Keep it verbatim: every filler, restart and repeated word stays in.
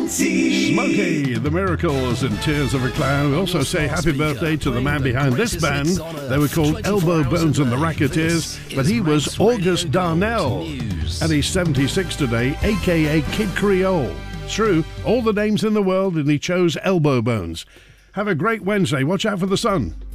Smokey. Smokey, The Miracles and Tears of a Clown. We also say happy birthday to the man behind this band. They were called Elbow Bones and the Racketeers, but he was August Darnell. And he's seventy-six today, a k a. Kid Creole. It's true, all the names in the world, and he chose Elbow Bones. Have a great Wednesday. Watch out for the sun.